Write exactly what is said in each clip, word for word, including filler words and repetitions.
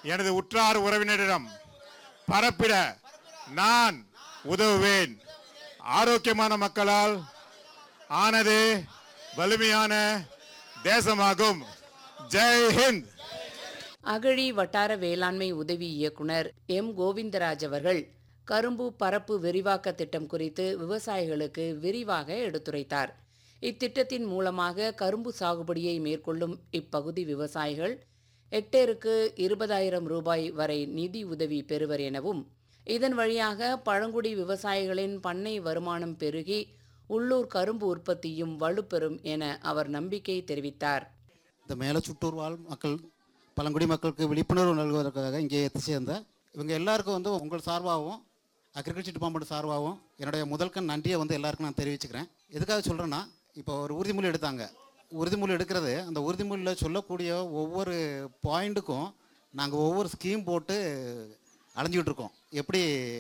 எனது உற்றார் உறவினரிடம் பரப்பிட நான் உதவுவேன். ஆரோக்கியமான மக்களால் ஆனது வலிமையான தேசமாகும். ஜெய் ஹிந்த். அகழி வட்டார வேளாண்மை உதவி இயக்குனர் எம் கோவிந்தராஜ் அவர்கள் கரும்பு பரப்பு விரிவாக்க திட்டம் குறித்து விவசாயிகளுக்கு விரிவாக எடுத்துரைத்தார். இத்திட்டத்தின் மூலமாக கரும்பு சாகுபடியை மேற்கொள்ளும் இப்பகுதி விவசாயிகள் ஹெக்டேருக்கு இருபதாயிரம் ரூபாய் வரை நிதி உதவி பெறுவர் எனவும், இதன் வழியாக பழங்குடி விவசாயிகளின் பண்ணை வருமானம் பெருகி உள்ளூர் கரும்பு உற்பத்தியும் வலுப்பெறும் என அவர் நம்பிக்கை தெரிவித்தார். இந்த மேலச்சுட்டூர் வாழ் மக்கள், பழங்குடி மக்களுக்கு விழிப்புணர்வு நல்குவதற்காக இங்கே எத்தி சேர்ந்த இவங்க எல்லாருக்கும் வந்து உங்கள் சார்பாகவும் அக்ரிகல்ச்சர் டிபார்ட்மெண்ட் சார்பாகவும் என்னுடைய முதல்கண் நன்றியை வந்து எல்லாருக்கும் நான் தெரிவிச்சுக்கிறேன். எதுக்காக சொல்கிறேன்னா, இப்போ ஒரு உறுதிமொழி எடுத்தாங்க. உறுதிமொழி எடுக்கிறது, அந்த உறுதிமொழியில் சொல்லக்கூடிய ஒவ்வொரு பாயிண்ட்டுக்கும் நாங்கள் ஒவ்வொரு ஸ்கீம் போட்டு அலைஞ்சிக்கிட்டு இருக்கோம். எப்படி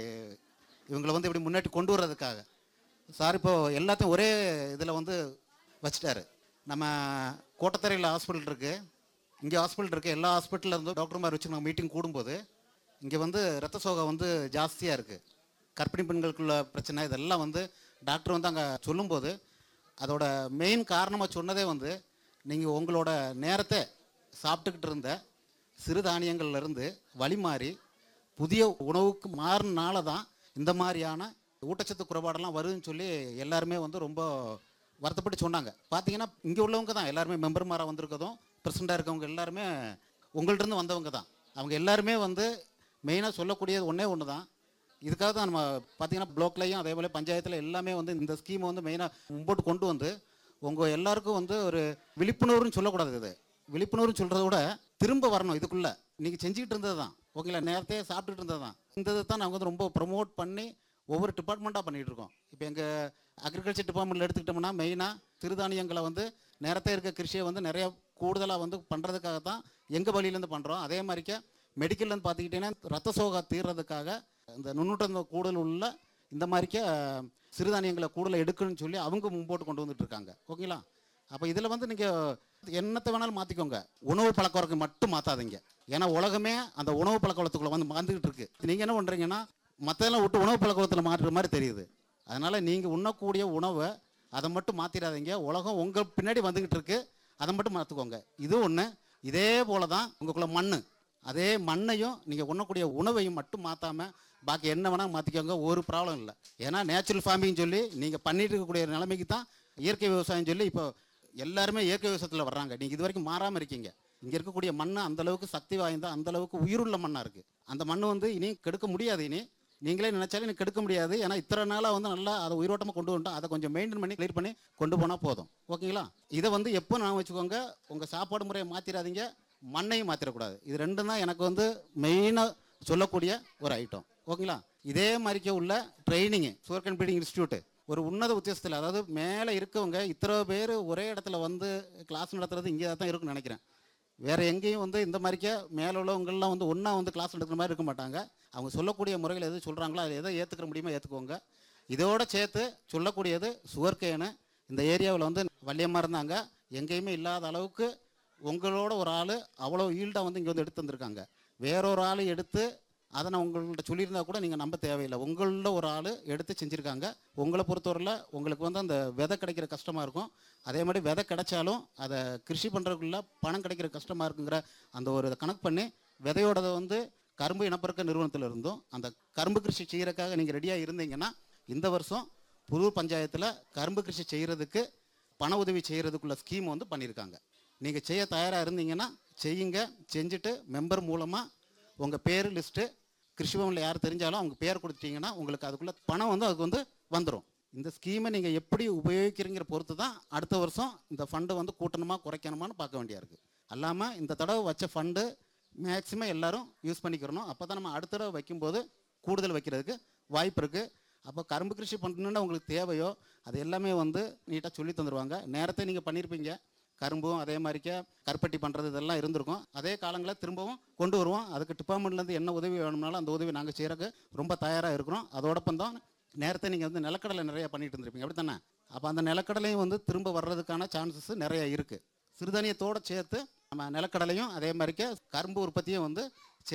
இவங்களை வந்து எப்படி முன்னாடி கொண்டு வர்றதுக்காக. சார் இப்போது எல்லாத்தையும் ஒரே இதில் வந்து வச்சுட்டாரு. நம்ம கோட்டத்தரையில் ஹாஸ்பிட்டல் இருக்குது, இங்கே ஹாஸ்பிட்டல் இருக்குது. எல்லா ஹாஸ்பிட்டலில் இருந்து டாக்டர்மார் வச்சு நாங்கள் மீட்டிங் கூடும்போது இங்கே வந்து ரத்த சோகை வந்து ஜாஸ்தியாக இருக்குது. கர்ப்பிணி பெண்களுக்குள்ள பிரச்சனை இதெல்லாம் வந்து டாக்டர் வந்து அங்கே சொல்லும்போது அதோட மெயின் காரணமாக சொன்னதே வந்து, நீங்கள் உங்களோட நேரத்தை சாப்பிட்டுக்கிட்டு இருந்த சிறுதானியங்கள்லேருந்து வழி மாறி புதிய உணவுக்கு மாறினால தான் இந்த மாதிரியான ஊட்டச்சத்து குறைபாடெல்லாம் வருதுன்னு சொல்லி எல்லாருமே வந்து ரொம்ப வருத்தப்பட்டு சொன்னாங்க. பார்த்தீங்கன்னா இங்கே உள்ளவங்க தான் எல்லாருமே மெம்பர்மாராக வந்திருக்கதும் பிரசிடண்டாக இருக்கவங்க எல்லாருமே உங்கள்கிட்ட வந்தவங்க தான். அவங்க எல்லாருமே வந்து மெயினாக சொல்லக்கூடியது ஒன்றே ஒன்று தான். இதுக்காக தான் நம்ம பார்த்தீங்கன்னா ப்ளாக்லையும் அதே போல் பஞ்சாயத்தில் எல்லாமே வந்து இந்த ஸ்கீமை வந்து மெயினாக மும்போட்டு கொண்டு வந்து உங்கள் எல்லாருக்கும் வந்து ஒரு விழிப்புணர்வுன்னு சொல்லக்கூடாது. இது விழிப்புணர்வுன்னு சொல்கிறத விட திரும்ப வரணும். இதுக்குள்ளே நீங்கள் செஞ்சுக்கிட்டு இருந்தது தான், ஓகேங்களா, நேரத்தையே சாப்பிட்டுட்டு இருந்தது தான். இந்த இதை தான் நாங்கள் வந்து ரொம்ப ப்ரமோட் பண்ணி ஒவ்வொரு டிபார்ட்மெண்ட்டாக பண்ணிகிட்டு இருக்கோம். இப்போ எங்கள் அக்ரிகல்ச்சர் டிபார்ட்மெண்ட்டில் எடுத்துக்கிட்டோம்னா மெயினாக சிறுதானியங்களை வந்து நேரத்தை இருக்க கிருஷியை வந்து நிறையா கூடுதலாக வந்து பண்ணுறதுக்காக தான் எங்கள் வழியிலேருந்து பண்ணுறோம். அதே மாதிரிக்க மெடிக்கல்லேருந்து பார்த்துக்கிட்டிங்கன்னா ரத்த சோகை தீர்றதுக்காக இந்த நுண்ணூட்ட கூடுதல் உள்ள இந்த மாதிரிக்க சிறுதானியங்களை கூடுதல் எடுக்கணும்னு சொல்லி அவங்க மும்போட்டு கொண்டு வந்துட்டு இருக்காங்க, ஓகேங்களா. அப்போ இதில் வந்து நீங்கள் என்னத்தை வேணாலும் மாற்றிக்கோங்க, உணவு பழக்க வழக்கம் மட்டும் மாற்றாதீங்க. ஏன்னா உலகமே அந்த உணவு பழக்க வழக்கத்துக்குள்ளே வந்து மாந்துக்கிட்டு இருக்கு. நீங்கள் என்ன பண்ணுறீங்கன்னா மற்றதெல்லாம் விட்டு உணவு பழக்க வழக்கத்தில் மாற்றுற மாதிரி தெரியுது. அதனால் நீங்கள் உண்ணக்கூடிய உணவை அதை மட்டும் மாற்றிடாதீங்க. உலகம் உங்கள் பின்னாடி வந்துக்கிட்டு இருக்கு, அதை மட்டும் மாற்றுக்கோங்க. இது ஒன்று. இதே போல தான் உங்களுக்குள்ள மண், அதே மண்ணையும் நீங்கள் உண்ணக்கூடிய உணவையும் மட்டும் மாற்றாமல் பாக்கி என்ன வேணால் மாற்றிக்கோங்க, ஒரு ப்ராப்ளம் இல்லை. ஏன்னா நேச்சுரல் ஃபார்மிங் சொல்லி நீங்கள் பண்ணிட்டு இருக்கக்கூடிய நிலைமைக்கு தான் இயற்கை விவசாயம் சொல்லி இப்போ எல்லாருமே இயற்கை விவசாயத்தில் வர்றாங்க. நீங்கள் இது வரைக்கும் மாறாமல் இருக்கீங்க. இங்கே இருக்கக்கூடிய மண் அந்தளவுக்கு சக்தி வாய்ந்த அந்தளவுக்கு உயிருள்ள மண்ணாக இருக்குது. அந்த மண் வந்து இனி கெடுக்க முடியாது. இனி நீங்களே நினச்சாலும் எனக்கு கெடுக்க முடியாது. ஏன்னா இத்தனை நாளாக வந்து நல்லா அதை உயிரோட்டமாக கொண்டு வந்துட்டோம். அதை கொஞ்சம் மெயின்டைன் பண்ணி கிளியர் பண்ணி கொண்டு போனால் போதும், ஓகேங்களா. இதை வந்து எப்போ நான் வச்சுக்கோங்க, உங்கள் சாப்பாடு முறையை மாற்றிடாதீங்க, மண்ணையும் மாற்றிடக்கூடாது. இது ரெண்டும் தான் எனக்கு வந்து மெயினாக சொல்லக்கூடிய ஒரு ஐட்டம், ஓகேங்களா. இதே மாதிரிக்க உள்ள training sugar cane breeding institute ஒரு உன்னத உத்தியோகத்தில், அதாவது மேலே இருக்கவங்க இத்தனை பேர் ஒரே இடத்துல வந்து கிளாஸ் நடத்துறது இங்கே தான் இருக்குன்னு நினைக்கிறேன். வேறு எங்கேயும் வந்து இந்த மாதிரிக்க மேலே உள்ளவங்கள்லாம் வந்து ஒன்றா வந்து கிளாஸ் எடுக்கிற மாதிரி இருக்க மாட்டாங்க. அவங்க சொல்லக்கூடிய முறைகள் எது சொல்கிறாங்களோ அதை எதை ஏற்றுக்கிற முடியுமோ ஏற்றுக்கோங்க. இதோடு சேர்த்து சொல்லக்கூடியது சுகர் கேனு இந்த ஏரியாவில் வந்து வள்ளியமாக இருந்தாங்க, எங்கேயுமே இல்லாத அளவுக்கு உங்களோட ஒரு ஆள் அவ்வளோ ஈல்டாக வந்து இங்கே வந்து எடுத்து வந்திருக்காங்க. வேறொரு ஆள் எடுத்து அதை நான் உங்கள்கிட்ட சொல்லியிருந்தா கூட நீங்கள் நம்ப தேவையில்லை. உங்களில் ஒரு ஆள் எடுத்து செஞ்சுருக்காங்க. உங்களை பொறுத்தவரையில் உங்களுக்கு வந்து அந்த விதை கிடைக்கிற கஷ்டமாக இருக்கும். அதே மாதிரி விதை கிடைச்சாலும் அதை கிருஷி பண்ணுறதுக்குள்ள பணம் கிடைக்கிற கஷ்டமாக இருக்குங்கிற அந்த ஒரு கணக்கு பண்ணி விதையோடதை வந்து கரும்பு இனப்பெருக்க நிறுவனத்தில் இருந்தும் அந்த கரும்பு கிருஷி செய்கிறதுக்காக நீங்கள் ரெடியாக இருந்தீங்கன்னா இந்த வருஷம் புது பஞ்சாயத்தில் கரும்பு கிருஷி செய்கிறதுக்கு பண உதவி செய்கிறதுக்குள்ள ஸ்கீம் வந்து பண்ணியிருக்காங்க. நீங்கள் செய்ய தயாராக இருந்தீங்கன்னா செய்யுங்க. செஞ்சுட்டு மெம்பர் மூலமாக உங்கள் பேர் லிஸ்ட்டு கிருஷிபவனில் யார் தெரிஞ்சாலும் அவங்க பேர் கொடுத்துட்டிங்கன்னா உங்களுக்கு அதுக்குள்ளே பணம் வந்து அதுக்கு வந்து வந்துடும். இந்த ஸ்கீமை நீங்கள் எப்படி உபயோகிக்கிறீங்கிற பொறுத்து தான் அடுத்த வருஷம் இந்த ஃபண்டு வந்து கூட்டணுமா குறைக்கணுமான்னு பார்க்க வேண்டியா இருக்குது. அல்லாமல் இந்த தடவை வச்ச ஃபண்டு மேக்ஸிமம் எல்லோரும் யூஸ் பண்ணிக்கிறணும். அப்போ தான் நம்ம அடுத்த தடவை வைக்கும்போது கூடுதல் வைக்கிறதுக்கு வாய்ப்பு இருக்குது. அப்போ கரும்பு கிருஷி பண்ணணுன்னா உங்களுக்கு தேவையோ அது எல்லாமே வந்து நீட்டாக சொல்லி தந்துடுவாங்க. நேரத்தை நீங்கள் பண்ணியிருப்பீங்க, கரும்பும் அதே மாதிரிக்க கருப்பட்டி பண்ணுறது இதெல்லாம் இருந்திருக்கும். அதே காலங்களில் திரும்பவும் கொண்டு வருவோம். அதுக்கு டிபார்ட்மெண்ட்லேருந்து என்ன உதவி வேணும்னாலும் அந்த உதவி நாங்கள் செய்கிறக்கு ரொம்ப தயாராக இருக்கிறோம். அதோடப்பம் தான் நேரத்தை நீங்கள் வந்து நிலக்கடலை நிறையா பண்ணிட்டு இருந்திருப்பீங்க, அப்படி தானே. அப்போ அந்த நிலக்கடலையும் வந்து திரும்ப வர்றதுக்கான சான்சஸ் நிறைய இருக்குது. சிறுதானியத்தோடு சேர்த்து நம்ம நிலக்கடலையும் அதே மாதிரிக்க கரும்பு உற்பத்தியும் வந்து